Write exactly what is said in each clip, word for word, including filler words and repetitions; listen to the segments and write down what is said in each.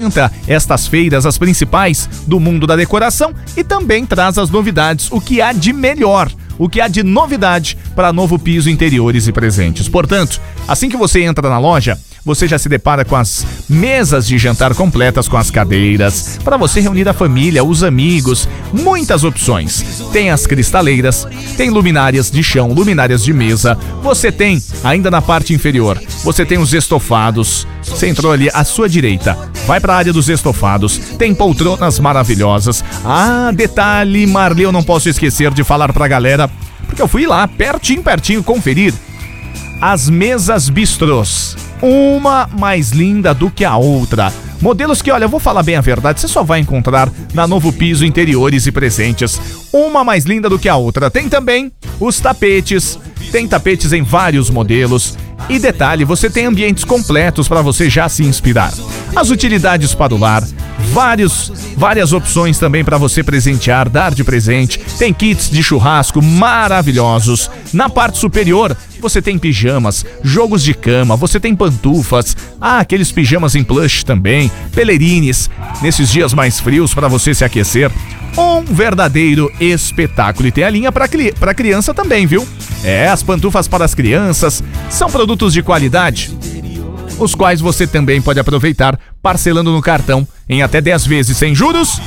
apresenta estas feiras, as principais do mundo da decoração, e também traz as novidades, o que há de melhor, o que há de novidade para Novo Piso Interiores e Presentes. Portanto, assim que você entra na loja, você já se depara com as mesas de jantar completas, com as cadeiras, para você reunir a família, os amigos, muitas opções. Tem as cristaleiras, tem luminárias de chão, luminárias de mesa, você tem, ainda na parte inferior, você tem os estofados. Você entrou ali à sua direita, vai para a área dos estofados, tem poltronas maravilhosas. Ah, detalhe, Marli, eu não posso esquecer de falar pra galera, porque eu fui lá, pertinho, pertinho, conferir as mesas bistrôs. Uma mais linda do que a outra. Modelos que, olha, eu vou falar bem a verdade, você só vai encontrar na Novo Piso Interiores e Presentes. Uma mais linda do que a outra. Tem também os tapetes, tem tapetes em vários modelos. E detalhe, você tem ambientes completos para você já se inspirar. As utilidades para o lar, vários, várias opções também para você presentear, dar de presente. Tem kits de churrasco maravilhosos. Na parte superior, você tem pijamas, jogos de cama, você tem pantufas, ah, aqueles pijamas em plush também, pelerines, nesses dias mais frios para você se aquecer. Um verdadeiro espetáculo. E tem a linha para cri- para criança também, viu? É, as pantufas para as crianças são produtos de qualidade, os quais você também pode aproveitar parcelando no cartão em até dez vezes sem juros,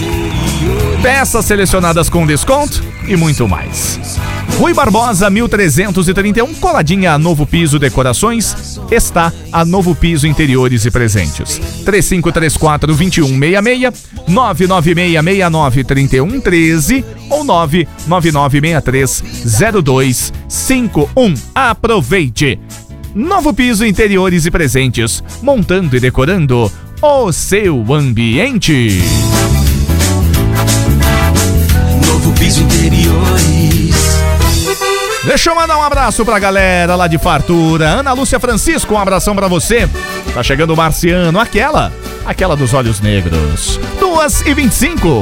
peças selecionadas com desconto e muito mais. Rui Barbosa, mil trezentos e trinta e um, coladinha a Novo Piso Decorações, está a Novo Piso Interiores e Presentes. três cinco três quatro, dois um seis seis, nove nove seis seis nove, três um um três ou nove nove nove seis três zero dois cinco um. Aproveite! Novo Piso Interiores e Presentes, montando e decorando o seu ambiente. Novo Piso Interiores. Deixa eu mandar um abraço pra galera lá de Fartura. Ana Lúcia Francisco, um abração pra você. Tá chegando o Marciano, aquela, aquela dos olhos negros. duas e vinte e cinco.